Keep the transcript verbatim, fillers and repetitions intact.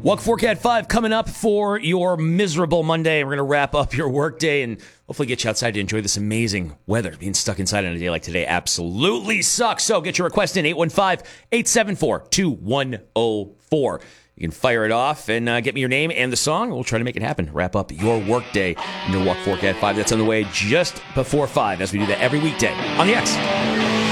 Walk four Cat five coming up for your miserable Monday. We're going to wrap up your workday and hopefully get you outside to enjoy this amazing weather. Being stuck inside on a day like today absolutely sucks. So get your request in eight one five, eight seven four, two one zero four. You can fire it off and uh, get me your name and the song. We'll try to make it happen. Wrap up your workday in your Walk four Cat five. That's on the way just before five as we do that every weekday on the X.